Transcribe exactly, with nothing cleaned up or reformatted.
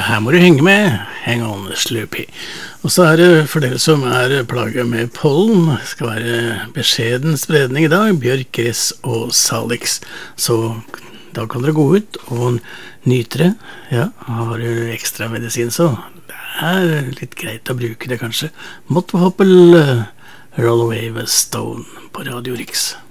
her må du henge med. Hang on, Sloopy. Og så er det for dere som er plaget med pollen, det skal være beskjeden spredning i dag, bjørk, gress og salix. Så da kan dere gå ut og nyte det. Ja, har du ekstra medisin, så det er litt greit å bruke det kanskje. Måtte håpe Roll Away with Stone på Radio Riks.